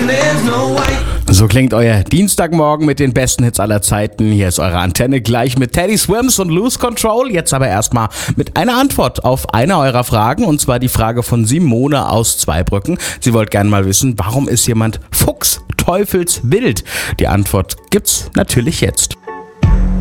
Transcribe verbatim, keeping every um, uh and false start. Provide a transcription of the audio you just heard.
So klingt euer Dienstagmorgen mit den besten Hits aller Zeiten. Hier ist eure Antenne gleich mit Teddy Swims und Lose Control. Jetzt aber erstmal mit einer Antwort auf eine eurer Fragen, und zwar die Frage von Simone aus Zweibrücken. Sie wollte gerne mal wissen, warum ist jemand fuchsteufelswild? Die Antwort gibt's natürlich jetzt.